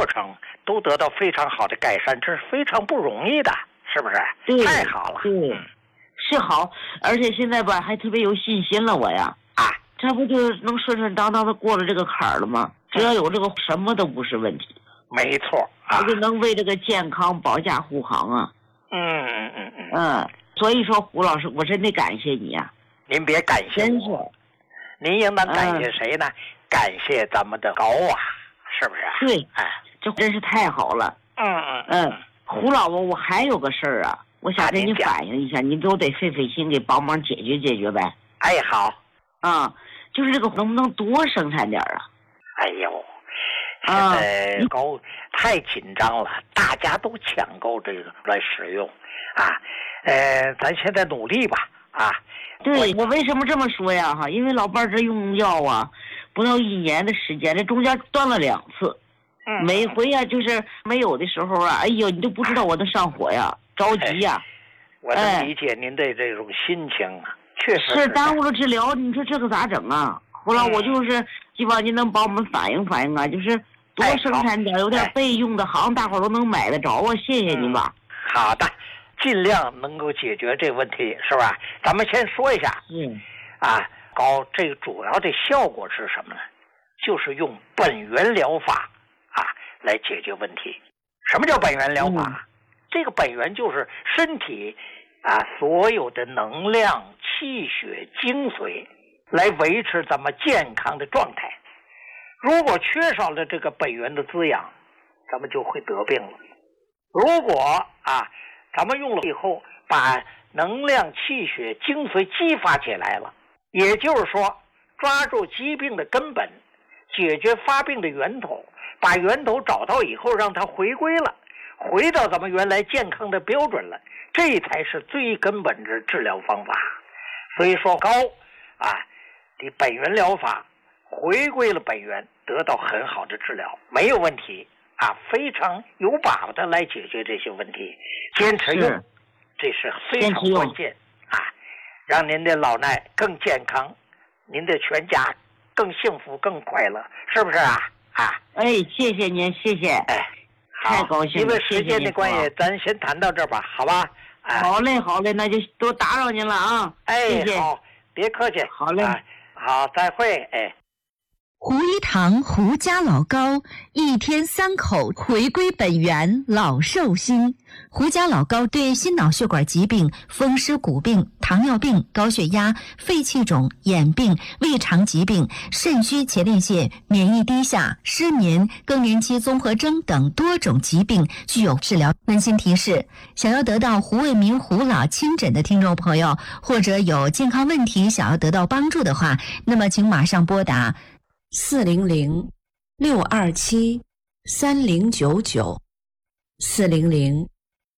过程都得到非常好的改善，这是非常不容易的，是不是？ 对， 太好了， 对，是好，而且现在吧还特别有信心了，我呀，这不就能顺顺当当的过了这个坎儿了吗？只要有这个，什么都不是问题。 没错啊， 我就能为这个健康保驾护航啊。所以说胡老师，我真得感谢你啊。 您别感谢我，您应当感谢谁呢？感谢咱们的高啊，是不是？ 对，这真是太好了。胡老伯，我还有个事儿啊，我想跟你反映一下，你都得费心给帮忙解决解决呗。 好。 就是这个能不能多生产点啊？ 哎呦，现在高太紧张了，大家都抢购这个来使用咱现在努力吧对，我为什么这么说呀？因为老伴儿这用药啊，不到1年的时间，这中间断了2次。每回呀，就是没有的时候啊，哎呦，你都不知道我的上火呀，着急呀。 我能理解您的这种心情确实是耽误了治疗，你说这个咋整啊？后来我就是希望您能帮我们反映反映就是多生产点，有点备用的，好像大伙都能买得着啊。谢谢您吧。 好的，尽量能够解决这个问题，是吧？咱们先说一下，高这个主要的效果是什么呢？就是用本源疗法来解决问题。什么叫本源疗法？这个本源就是身体所有的能量、气血、精髓，来维持咱们健康的状态。如果缺少了这个本源的滋养，咱们就会得病了。如果咱们用了以后，把能量、气血、精髓激发起来了，也就是说，抓住疾病的根本，解决发病的源头，把源头找到以后，让它回归了，回到咱们原来健康的标准了，这才是最根本的治疗方法。所以说高的本源疗法回归了本源，得到很好的治疗，没有问题非常有把握的来解决这些问题。坚持用，这是非常关键让您的老衲更健康，您的全家更幸福更快乐，是不是谢谢您，谢谢。太高兴了。 因为时间的关系，咱先谈到这吧，好吧？ 好嘞，那就多打扰您了啊。谢谢。 好，别客气。 好嘞。 好，再会。 胡一堂胡家老高，1天3口回归本源，老寿星。胡家老高对心脑血管疾病、风湿骨病、糖尿病、高血压、肺气肿、眼病、胃肠疾病、肾虚前列腺、免疫低下、失眠、更年期综合征等多种疾病具有治疗。温馨提示：想要得到胡卫民胡老亲诊的听众朋友，或者有健康问题想要得到帮助的话，那么请马上拨打400-627-3099 400-627-3099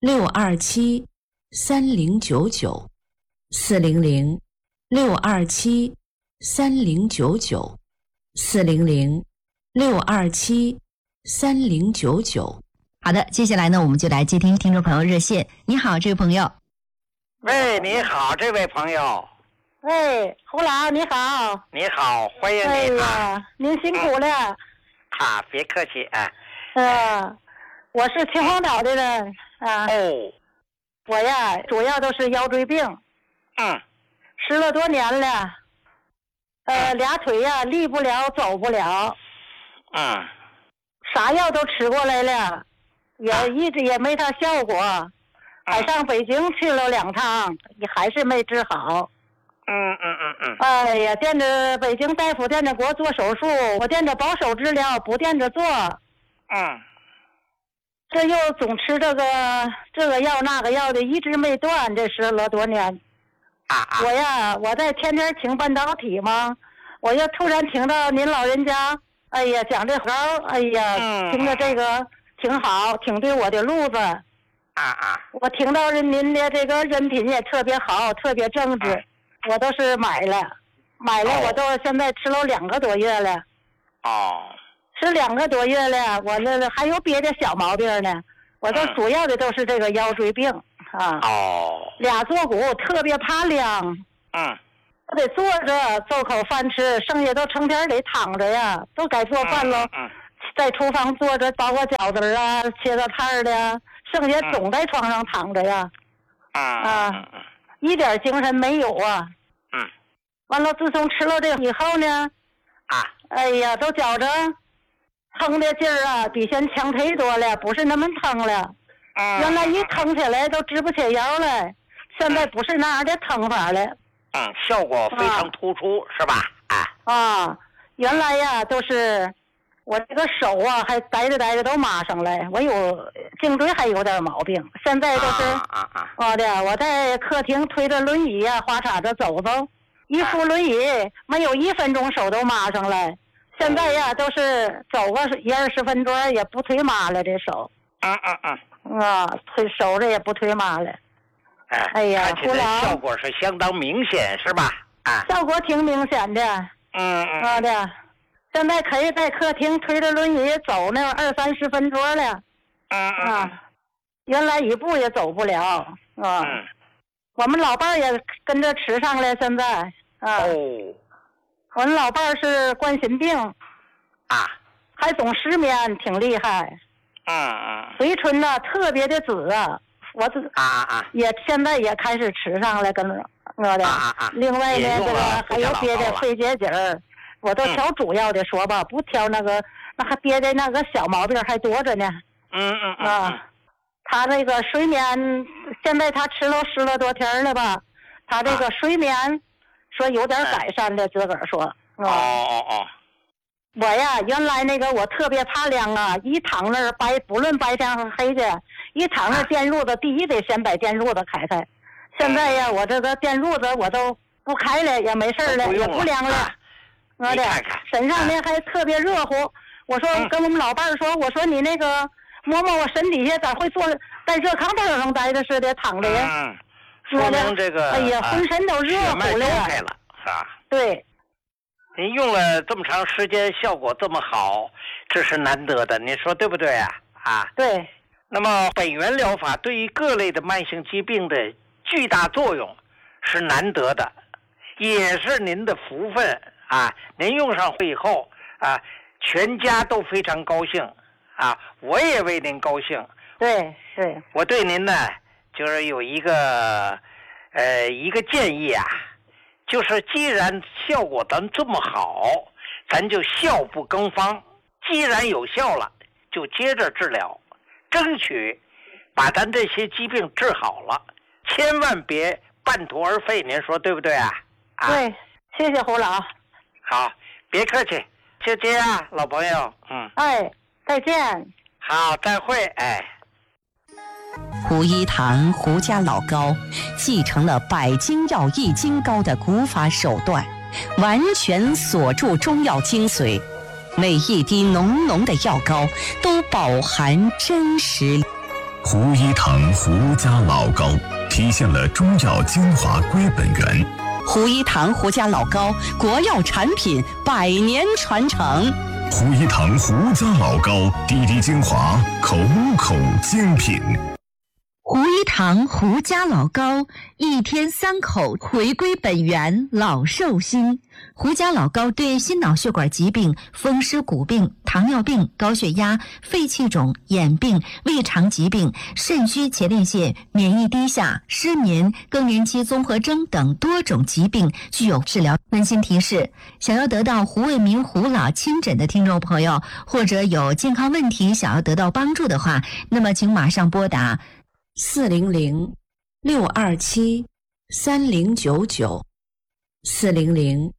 400-627-3099 400-627-3099。好的，接下来呢，我们就来接听听众朋友热线。你好，这位朋友。 喂，你好，这位朋友。 喂，胡老你好。 你好，欢迎你您辛苦了。 别客气我是秦皇岛的人我呀主要都是腰椎病，10了多年了，俩腿呀立不了走不了，啥药都吃过来了，也一直也没啥效果，还上北京去了2趟，也还是没治好。哎呀，惦着北京大夫惦着给我做手术，我惦着保守治疗，不惦着做。这又总吃这个药那个药的，一直没断，这10了多年。我在天天听半导体嘛，我就突然听到您老人家，哎呀讲这活，哎呀，听着这个挺好，挺对我的路子。我听到您的这个人品也特别好，特别正直。我都是买了，我都现在吃了2个多月了。吃2个多月了，我这还有别的小毛病呢，我都主要的都是这个腰椎病俩坐骨特别怕凉。我得坐着揍口饭吃，剩下都成天得躺着呀，都该做饭了。 在厨房坐着包个饺子啊，切个菜的呀，剩下总在床上躺着呀。一点精神没有啊。完了，自从吃了这个以后呢，哎呀，都觉着疼的劲儿啊，比以前强忒多了，不是那么疼了。原来一疼起来都直不起腰来，现在不是那样的疼法了。 效果非常突出，是吧？ 原来呀，都是我这个手啊，还呆着都麻上来，我有颈椎还有点毛病，现在都是我在客厅推着轮椅呀，花叉着走走。一扶轮椅没有1分钟手都麻上来，现在呀都是走个10-20分钟也不推麻了，这手。推手着也不推麻了。哎呀， 看起来效果是相当明显，是吧？ 效果挺明显的。现在可以在客厅推着轮椅走那20-30分钟了。原来一步也走不了。我们老伴儿也跟着吃上了，现在。我们老伴儿是冠心病。还总失眠，挺厉害。嘴唇呢特别的紫啊，我也现在也开始吃上了，跟我的。另外呢，这个还有别的肺结节儿，我都挑主要的说吧，不挑那还别的那个小毛病还多着呢。他这个睡眠，现在他吃了10来多天了吧，他这个睡眠说有点改善的，自个儿说。我呀，原来那个我特别怕凉啊，一躺那儿不论白天和黑天，一躺那儿电褥子，第一得先把电褥子开开。现在呀，我这个电褥子我都不开了，也没事了，也不凉了。我的身上呢还特别热乎。我说跟我们老伴儿说，我说你那个摸摸我身底下咋会坐在热炕凳上待着似的躺着呀？ 说明这个哎呀，浑身都热乎了。 开了，是吧？ 对。 您用了这么长时间，效果这么好，这是难得的，你说对不对啊？ 对。 那么本源疗法对于各类的慢性疾病的巨大作用是难得的，也是您的福分啊！您用上以后啊，全家都非常高兴啊，我也为您高兴。 对。 我对您呢，就是有一个建议啊。就是既然效果咱这么好，咱就效不更方，既然有效了就接着治疗，争取把咱这些疾病治好了，千万别半途而废，您说对不对啊？ 对，谢谢胡老。 好，别客气，就这样，老朋友。 再见。 好，再会。 胡一堂胡家老膏继承了百金药益金膏的古法手段，完全锁住中药精髓，每一滴浓浓的药膏都饱含真实。 胡一堂胡家老膏体现了中药精华归本源。 胡一堂胡家老膏国药产品100年传承。 胡一堂胡家老膏滴滴精华，口口精品。 胡一堂胡家老膏1天3口，回归本源，老寿星。胡家老膏对心脑血管疾病、风湿骨病、糖尿病、高血压、肺气肿、眼病、胃肠疾病、肾虚前列腺、免疫低下、失眠、更年期综合征等多种疾病具有治疗。温馨提示：想要得到胡卫民胡老亲诊的听众朋友，或者有健康问题想要得到帮助的话，那么请马上拨打400-627-3099 400-627-3099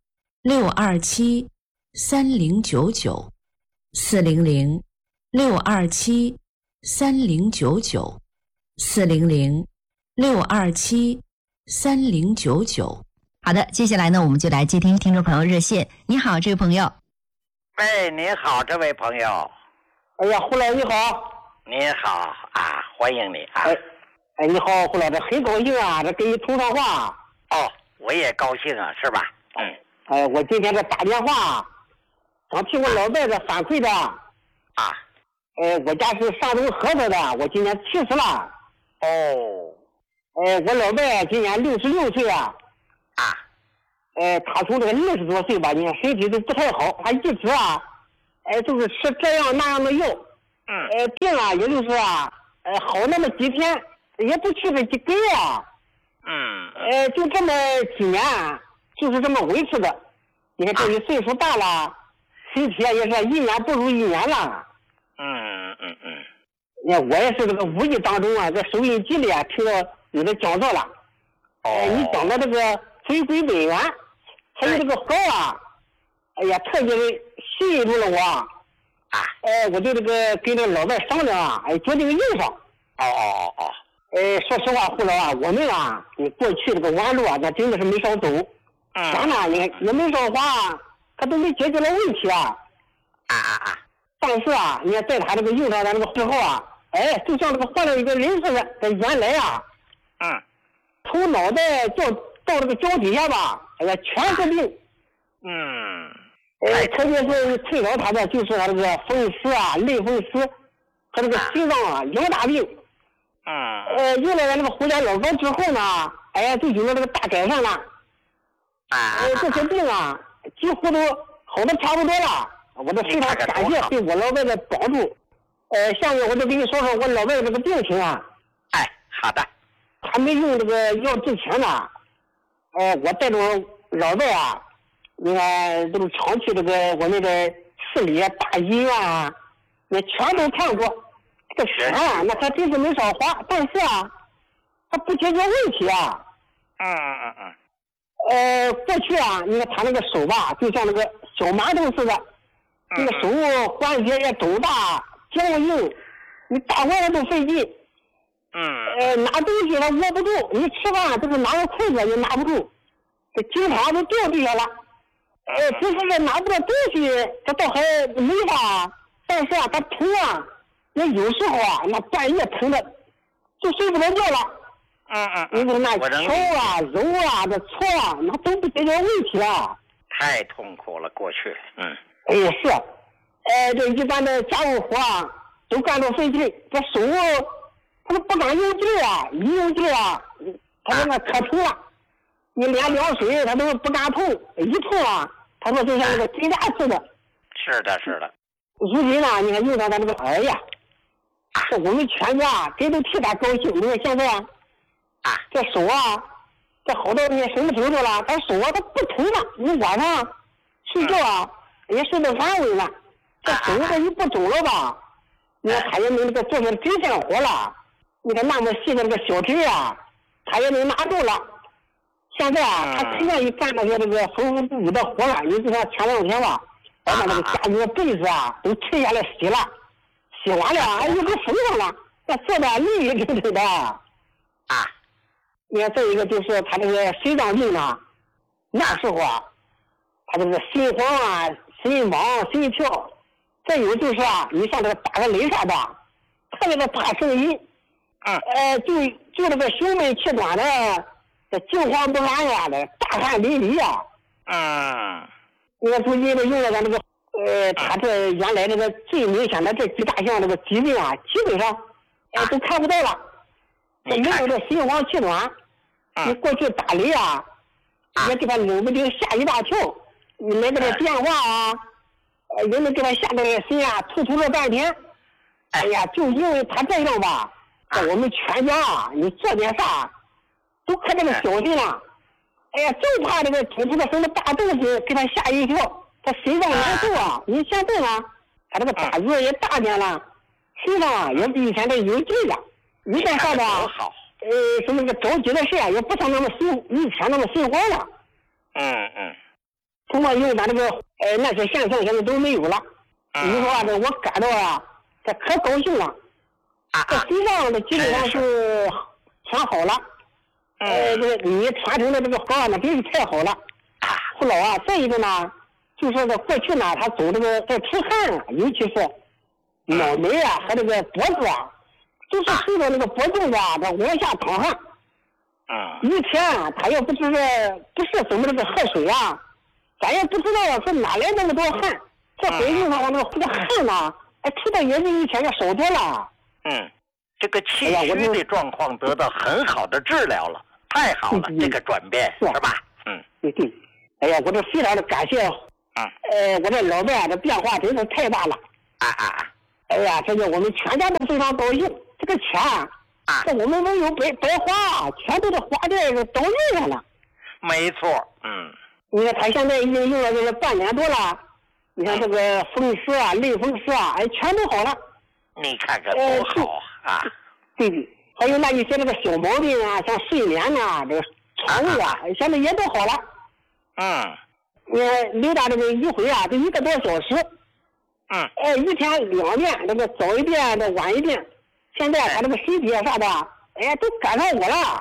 400-627-3099 400-627-3099。好的，接下来呢，我们就来接听听众朋友热线。你好，这位朋友。 你好，这位朋友。 哎呀，胡老你好。 你好啊，欢迎你啊！ 你好，胡老，这很高兴啊，这跟你通上话。 我也高兴啊，是吧？ 我今天这打电话，想替我老伴子反馈的。我家是山东菏泽的，我今年70了。我老伴今年66岁啊。他从这个20多岁吧，你看身体都不太好，他一直就是吃这样那样的药，病啊，也就是好那么几天，也不去个几个月啊，就这么几年，就是这么维持的。你看这一岁数大了，身体也是一年不如一年了。我也是这个无意当中啊，在收音机里啊听到你的讲座了。你讲的这个回归本源，还有这个好啊，哎呀，特别吸引住了我。我就这个跟这个老外商量啊，决定用上。说实话，胡老啊，我们啊，你过去这个弯路啊，那真的是没少走。钱呢也没少花，他都没解决了问题啊。但是啊，你看在他这个用上的这个之后啊，就像这个换了一个人似的。这原来啊，从脑袋到这个脚底下吧，全是病。特别是困扰他的就是他这个风湿啊、类风湿和这个心脏啊两大病。用了这个胡家老膏之后呢，就有了这个大改善了。这些病啊，几乎都好的差不多了。我都非常感谢对我老外的帮助。下面我就跟你说说我老外这个病情啊。 好的。 还没用这个药之前呢，我带着老外啊，你看都是常去这个我们的市里大医院啊，也全都看过。这个钱啊，那还真是没少花，但是啊，它不解决问题啊。过去啊，你看他那个手吧，就像那个小馒头似的，那个手关节也肿大、僵硬，你打过来都费劲。拿东西他握不住，你吃饭就是拿个筷子也拿不住，这经常都掉地下了。只是这拿不到东西，这倒还没法，但是啊，他疼啊，那有时候啊，那半夜疼的就睡不着觉了。因为那敲啊、揉啊、这搓啊，那都不解决问题啊。 太痛苦了，过去。 是。这一般的家务活啊，都干到费劲，这手他都不敢用劲啊，一用劲啊，他说那可疼了。你连凉水他都不敢碰，一碰啊，他说就像那个金牙似的。 是的。 如今呢，你看用上他这个，这我们全家谁都替他高兴。你看现在这手啊，这好到你什么程度了？他手啊，他不疼了。你晚上睡觉啊，也睡得安稳了。这手这一不肿了吧？你看他也能这个做些针线活了。你看那么细的这个小针啊，他也能拿住了。现在啊，他不愿意干那些这个缝缝补补的活了。你就像前两天吧，把那个家里的被子啊都拆下来洗了，洗完了又给缝上了，那做的利利整整的。你看再一个就是他这个心脏病呢，那时候啊，他这个心慌啊、心忙、心跳，再有就是啊，你像这个打个雷啥的，特别的大声音，就这个胸闷气短的，这惊慌不安呀的，大汗淋漓啊。你看最近的用了咱这个，他这原来这个最明显的这几大项这个疾病啊，基本上都看不到了。没有这心慌气短，你过去打雷啊，也给他冷不丁吓一大跳。你来个这电话啊，人们给他吓得心啊突了半天。就因为他这样吧，我们全家啊，你做点啥都可这么小心了。就怕这个突出个什么大东西给他吓一跳，他心脏难受啊。你现在呢，他这个胆子也大点了，心脏啊也比以前的有劲了。一干啥的，什么个着急的事啊，也不像那么以前那么心慌了。通过用咱这个那些现象现在都没有了。你说啊，这我感到啊，这可高兴了。这心脏的基本上是全好了。这个你传承的这个方案呢，真是太好了。胡老啊，再一个呢，就说这过去呢，他走这个在出汗啊，尤其是脑门啊和这个脖子啊。就是随着那个脖颈的这往下淌汗。以前他也不是怎么这个喝水啊，咱也不知道是哪来那么多汗。这回用上这个汗呢，出的也比以前要少多了。 这个气虚的状况得到很好的治疗了，太好了，这个转变是吧？ 对。我这非常的感谢我这老伴这变化真是太大了。哎呀，这个我们全家都非常高兴。这个钱这我们没有白花，钱都是花在这刀刃上了。 没错， 你看他现在已经用了这个半年多了，你看这个风湿啊、类风湿啊，全都好了。 你看看多好啊！ 对，还有那一些那个小毛病啊，像睡眠啊、这个肠胃啊，现在也都好了。你看刘大这个一回啊，就1个多小时。一天2遍，这个早一遍，这晚一遍。现在他这个身体啥的，都赶上我了。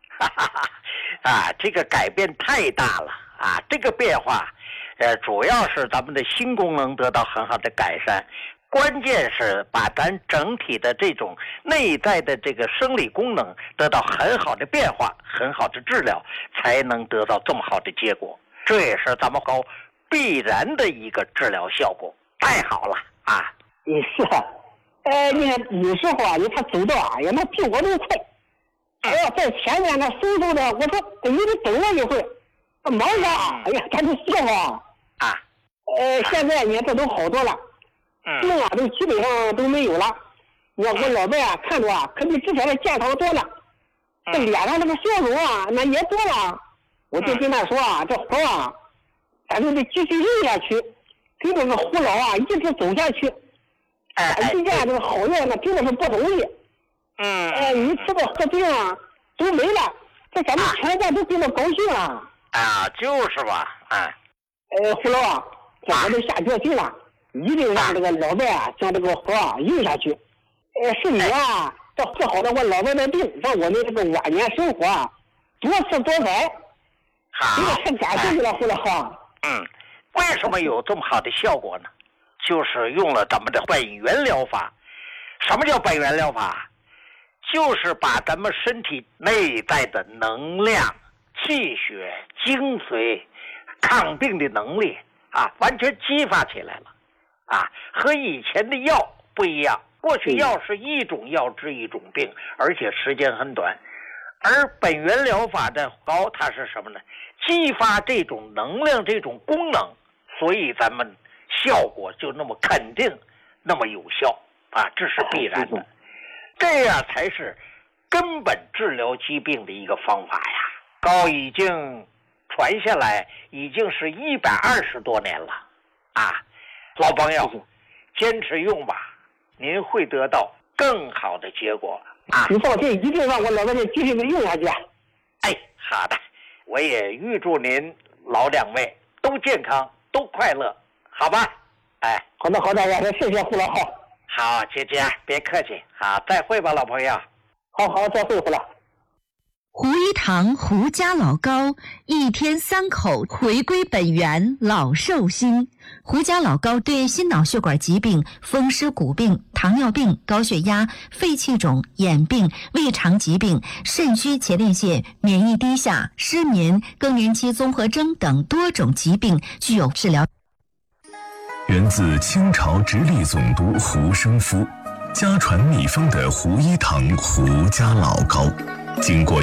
这个改变太大了啊！这个变化，主要是咱们的心功能得到很好的改善，关键是把咱整体的这种内在的这个生理功能得到很好的变化，很好的治疗，才能得到这么好的结果。这也是咱们高必然的一个治疗效果，太好了啊！ 是啊。你看有时候啊，他走到那比我都快。在前面那嗖嗖的，我说你得等我一会儿，忙啥？他就笑话。现在你看这都好多了，病都基本上都没有了。我老伴看着可比之前的健康多了，这脸上这个笑容那也多了。我就跟他说这活咱就得继续用下去，跟这个胡老一直走下去。一件这个好药真的是不容易。你吃个喝病都没了，这咱们全家都跟着高兴了。 就是吧。 胡老我都下决心了，一定让这个老伴将这个活用下去。是你这治好了我老伴的病，让我们这个晚年生活多姿多彩。这个太感谢你了，胡老。 为什么有这么好的效果呢？就是用了咱们的本源疗法。什么叫本源疗法？就是把咱们身体内在的能量、气血、精髓、抗病的能力完全激发起来了。和以前的药不一样，过去药是一种药治一种病，而且时间很短。而本源疗法的它是什么呢？激发这种能量、这种功能，所以咱们效果就那么肯定，那么有效这是必然的。这样才是根本治疗疾病的一个方法呀。高已经传下来，已经是120多年了老朋友，坚持用吧，您会得到更好的结果你放心，一定让我老伴继续用下去。 好的，我也预祝您老2位都健康，都快乐，好吧？ 好的，谢谢胡老。 好，姐姐别客气。好，再会吧，老朋友。 好，再会胡老。 胡一堂胡家老膏，1天3口，回归本源，老寿星。胡家老膏对心脑血管疾病、风湿骨病、糖尿病、高血压、肺气肿、眼病、胃肠疾病、肾虚前列腺、免疫低下、失眠、更年期综合征等多种疾病具有治疗。 源自清朝直隶总督胡生夫，家传秘方的胡一堂胡家老膏，经过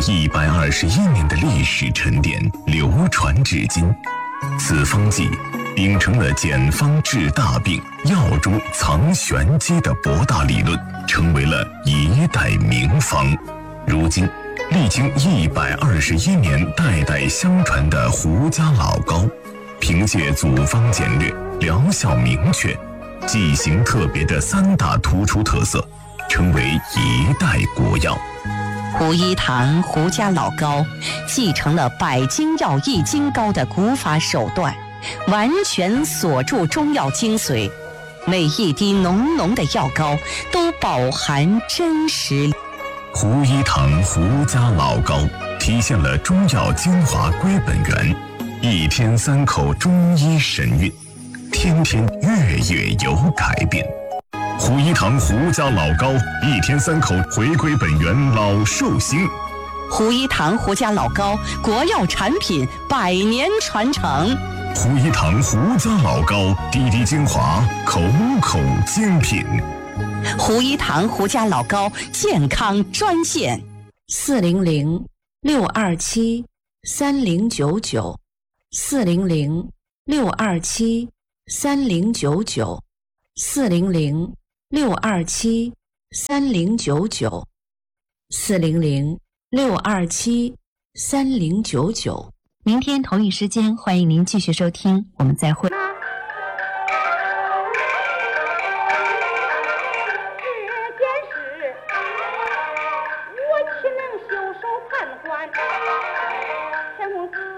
121年的历史沉淀，流传至今。此方剂秉承了简方治大病、药中藏玄机的博大理论，成为了一代名方。如今历经121年代代相传的胡家老膏，凭借组方简略、疗效明确、剂型特别的3大突出特色，成为一代国药。 胡一堂胡家老膏继承了百金药益精膏的古法手段，完全锁住中药精髓，每一滴浓浓的药膏都饱含真实。 胡一堂胡家老膏体现了中药精华归本源，1天3口中医神韵，天天月有改变。胡一堂胡家老膏1天3口，回归本源，老寿星。 胡一堂胡家老膏国药产品100年传承。 胡一堂胡家老膏滴滴精华，口口精品。 胡一堂胡家老膏健康专线 400-627-3099，400 400-627-3099，400-627-3099，400-627-3099。明天同一时间，欢迎您继续收听，我们再会。 天公子